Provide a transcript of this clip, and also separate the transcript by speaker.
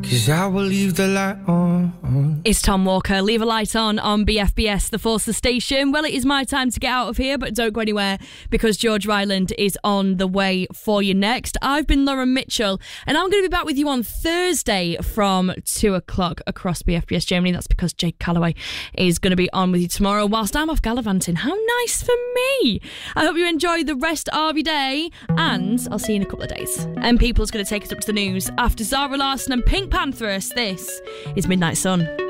Speaker 1: 'cause I will leave the light on.
Speaker 2: It's Tom Walker, Leave a Light on BFBS, the Forster station. Well, it is my time to get out of here, but don't go anywhere because George Ryland is on the way for you next. I've been Lauren Mitchell, and I'm going to be back with you on Thursday from 2 o'clock across BFBS Germany. That's because Jake Calloway is going to be on with you tomorrow whilst I'm off gallivanting. How nice for me. I hope you enjoy the rest of your day, and I'll see you in a couple of days. And People's going to take us up to the news after Zara Larsson and Pink Pantheress. This is Midnight Sun.